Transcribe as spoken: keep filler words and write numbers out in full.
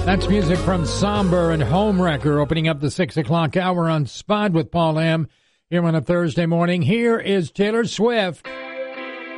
That's music from Somber and Homewrecker opening up the six o'clock hour on Spot with Paul M. Here on a Thursday morning. Here is Taylor Swift.